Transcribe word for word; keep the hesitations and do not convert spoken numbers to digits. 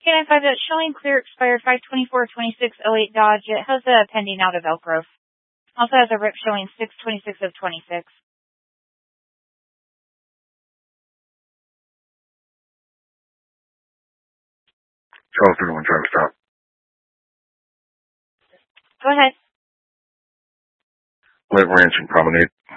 K nine five, that's showing clear expired five twenty-four twenty-six oh eight Dodge. It has a pending out of Elk Grove. Also has a R I P showing six twenty-six of twenty-six. Charles thirty-one, drive stop. Go ahead. Lake Ranch and Promenade.